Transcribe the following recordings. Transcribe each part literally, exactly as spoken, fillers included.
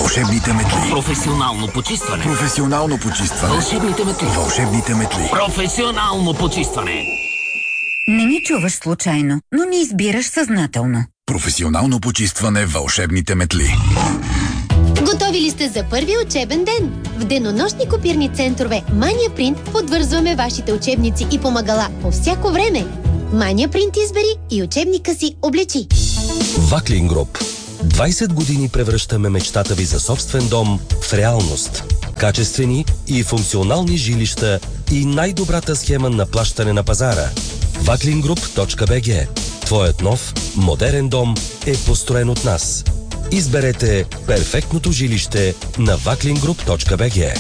Вълшебните метли. Професионално почистване. Професионално почистване. Вълшебните метли. Вълшебните метли. Професионално почистване. Не ни чуваш случайно, но ни избираш съзнателно. Професионално почистване. Вълшебните метли. Готови ли сте за първи учебен ден? В денонощни копирни центрове Mania Print подвързваме вашите учебници и помагала по всяко време. Mania Print избери и учебника си облечи. Ваклин Груп. двайсет години превръщаме мечтата ви за собствен дом в реалност. Качествени и функционални жилища и най-добрата схема на плащане на пазара. ваклин груп точка би джи. Твоят нов, модерен дом е построен от нас. Изберете перфектното жилище на ваклин груп точка би джи.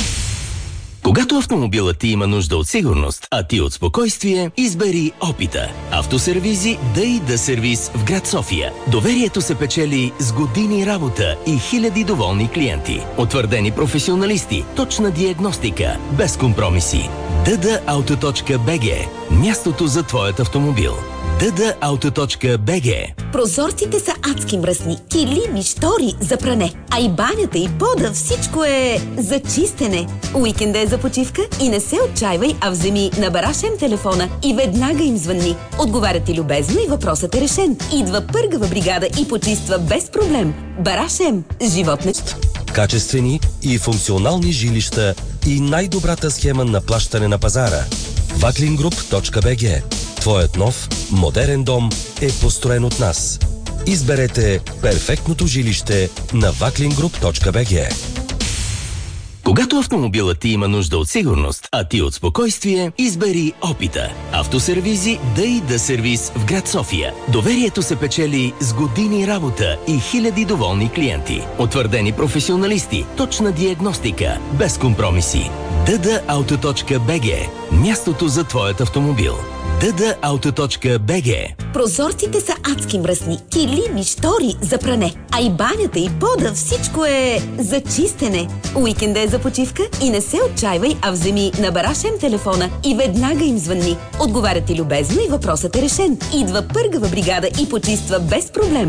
Когато автомобилът ти има нужда от сигурност, а ти от спокойствие, избери Опита. Автосервизи Да и Да сервис в град София. Доверието се печели с години работа и хиляди доволни клиенти. Утвърдени професионалисти, точна диагностика, без компромиси. да да ауто точка би джи. Мястото за твоят автомобил. да да ауто точка би джи. Прозорците са адски мръсни, килими, штори за пране. А и банята, и пода, всичко е за чистене. Уикенда е за почивка и не се отчаивай, а вземи на Барашем телефона и веднага им звънни. Отговарят ти любезно и въпросът е решен. Идва пъргава бригада и почиства без проблем. Барашем. Живот не... Качествени и функционални жилища и най-добрата схема на плащане на пазара. ваклин груп точка би джи. Твоят нов, модерен дом е построен от нас. Изберете перфектното жилище на ваклин груп точка би джи. Когато автомобилът ти има нужда от сигурност, а ти от спокойствие, избери Опита. Автосервизи Да и Да сервис в град София. Доверието се печели с години работа и хиляди доволни клиенти. Утвърдени професионалисти, точна диагностика, без компромиси. да да ауто точка би джи. Мястото за твоят автомобил. да да ауто точка би джи. Прозорците са адски мръсни, килими, штори за пране. А и банята, и пода, всичко е за чистене. Уикенда е за почивка и не се отчаивай, а вземи на Барашем телефона и веднага им звънни. Отговарят ти любезно и въпросът е решен. Идва пъргава бригада и почиства без проблем.